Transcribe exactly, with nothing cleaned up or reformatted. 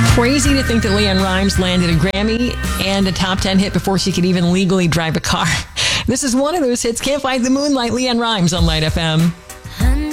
Crazy to think that LeAnn Rimes landed a Grammy and a top ten hit before she could even legally drive a car. This is one of those hits. Can't Fight the Moonlight, LeAnn Rimes on Light F M.